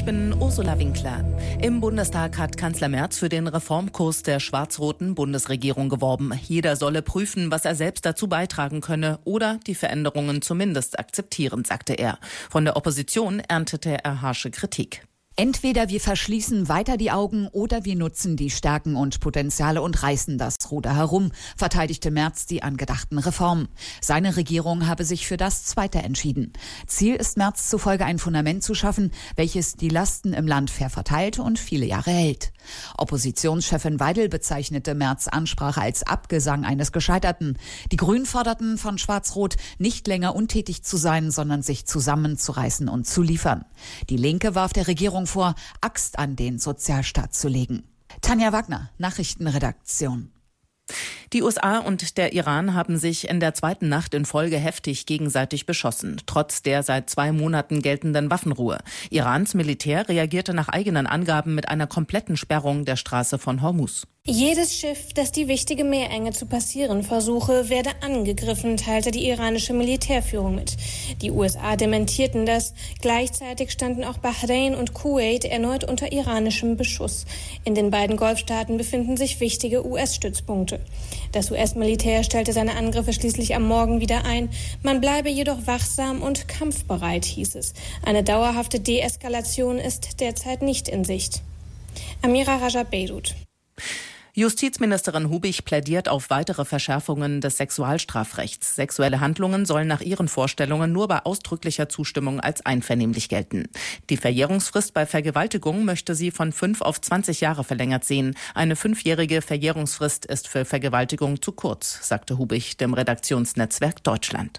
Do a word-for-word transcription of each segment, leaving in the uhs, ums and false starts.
Ich bin Ursula Winkler. Im Bundestag hat Kanzler Merz für den Reformkurs der schwarz-roten Bundesregierung geworben. Jeder solle prüfen, was er selbst dazu beitragen könne oder die Veränderungen zumindest akzeptieren, sagte er. Von der Opposition erntete er harsche Kritik. Entweder wir verschließen weiter die Augen oder wir nutzen die Stärken und Potenziale und reißen das Ruder herum, verteidigte Merz die angedachten Reformen. Seine Regierung habe sich für das Zweite entschieden. Ziel ist Merz zufolge ein Fundament zu schaffen, welches die Lasten im Land fair verteilt und viele Jahre hält. Oppositionschefin Weidel bezeichnete Merz' Ansprache als Abgesang eines Gescheiterten. Die Grünen forderten von Schwarz-Rot, nicht länger untätig zu sein, sondern sich zusammenzureißen und zu liefern. Die Linke warf der Regierung vor, Axt an den Sozialstaat zu legen. Tanja Wagner, Nachrichtenredaktion. Die U S A und der Iran haben sich in der zweiten Nacht in Folge heftig gegenseitig beschossen, trotz der seit zwei Monaten geltenden Waffenruhe. Irans Militär reagierte nach eigenen Angaben mit einer kompletten Sperrung der Straße von Hormuz. Jedes Schiff, das die wichtige Meerenge zu passieren versuche, werde angegriffen, teilte die iranische Militärführung mit. Die U S A dementierten das. Gleichzeitig standen auch Bahrain und Kuwait erneut unter iranischem Beschuss. In den beiden Golfstaaten befinden sich wichtige U S-Stützpunkte. Das U S-Militär stellte seine Angriffe schließlich am Morgen wieder ein. Man bleibe jedoch wachsam und kampfbereit, hieß es. Eine dauerhafte Deeskalation ist derzeit nicht in Sicht. Amira Raja, Beirut. Justizministerin Hubig plädiert auf weitere Verschärfungen des Sexualstrafrechts. Sexuelle Handlungen sollen nach ihren Vorstellungen nur bei ausdrücklicher Zustimmung als einvernehmlich gelten. Die Verjährungsfrist bei Vergewaltigung möchte sie von fünf auf zwanzig Jahre verlängert sehen. Eine fünfjährige Verjährungsfrist ist für Vergewaltigung zu kurz, sagte Hubig dem Redaktionsnetzwerk Deutschland.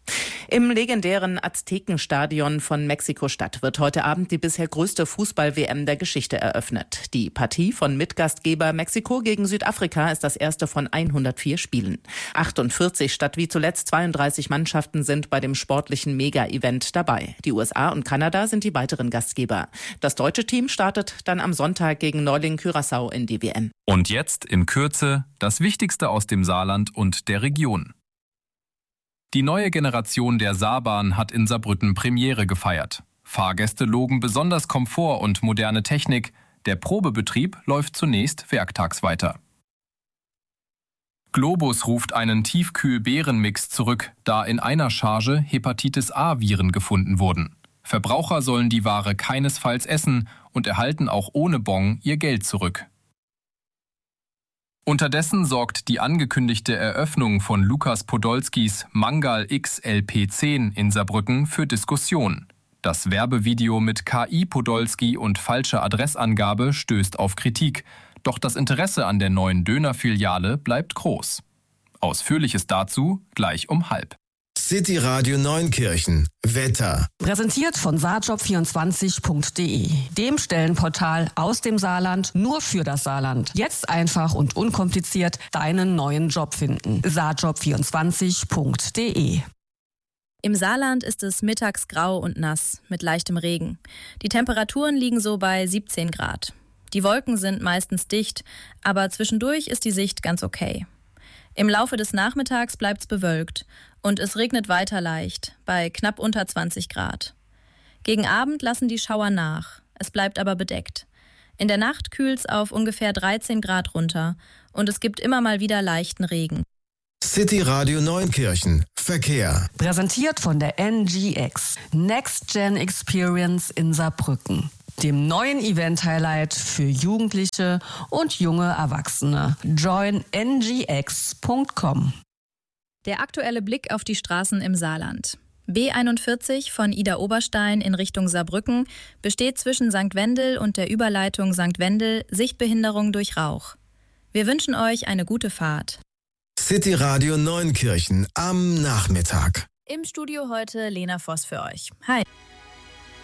Im legendären Aztekenstadion von Mexiko-Stadt wird heute Abend die bisher größte Fußball-W M der Geschichte eröffnet. Die Partie von Mitgastgeber Mexiko gegen Südafrika ist das erste von hundertvier Spielen. achtundvierzig statt wie zuletzt zweiunddreißig Mannschaften sind bei dem sportlichen Mega-Event dabei. Die U S A und Kanada sind die weiteren Gastgeber. Das deutsche Team startet dann am Sonntag gegen Neuling Curaçao in die W M. Und jetzt in Kürze das Wichtigste aus dem Saarland und der Region. Die neue Generation der Saarbahn hat in Saarbrücken Premiere gefeiert. Fahrgäste loben besonders Komfort und moderne Technik. Der Probebetrieb läuft zunächst werktags weiter. Globus ruft einen Tiefkühl-Beerenmix zurück, da in einer Charge Hepatitis-A-Viren gefunden wurden. Verbraucher sollen die Ware keinesfalls essen und erhalten auch ohne Bon ihr Geld zurück. Unterdessen sorgt die angekündigte Eröffnung von Lukas Podolskis Mangal X L P zehn in Saarbrücken für Diskussion. Das Werbevideo mit K I Podolski und falscher Adressangabe stößt auf Kritik. Doch das Interesse an der neuen Dönerfiliale bleibt groß. Ausführliches dazu gleich um halb. City Radio Neunkirchen. Wetter. Präsentiert von saarjob vierundzwanzig punkt de, dem Stellenportal aus dem Saarland nur für das Saarland. Jetzt einfach und unkompliziert deinen neuen Job finden. saarjob vierundzwanzig punkt de. Im Saarland ist es mittags grau und nass mit leichtem Regen. Die Temperaturen liegen so bei siebzehn Grad. Die Wolken sind meistens dicht, aber zwischendurch ist die Sicht ganz okay. Im Laufe des Nachmittags bleibt's bewölkt und es regnet weiter leicht, bei knapp unter zwanzig Grad. Gegen Abend lassen die Schauer nach, es bleibt aber bedeckt. In der Nacht kühlt's auf ungefähr dreizehn Grad runter und es gibt immer mal wieder leichten Regen. City Radio Neunkirchen. Verkehr. Präsentiert von der N G X, Next Gen Experience in Saarbrücken, dem neuen Event-Highlight für Jugendliche und junge Erwachsene. join n g x punkt com. Der aktuelle Blick auf die Straßen im Saarland. B einundvierzig von Idar-Oberstein in Richtung Saarbrücken besteht zwischen Sankt Wendel und der Überleitung Sankt Wendel Sichtbehinderung durch Rauch. Wir wünschen euch eine gute Fahrt. City Radio Neunkirchen am Nachmittag. Im Studio heute Lena Voss für euch. Hi.